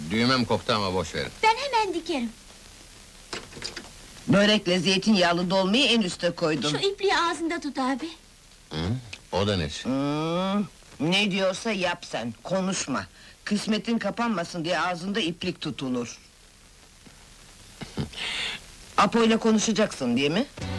Düğmem koptu ama boş verin. Ben hemen dikerim. Börekle zeytinyağlı dolmayı en üste koydum. Şu ipliği ağzında tut abi. Hı? O da nesi? Ne diyorsa yap sen, konuşma. Kısmetin kapanmasın diye ağzında iplik tutulur. Apo'yla konuşacaksın değil mi?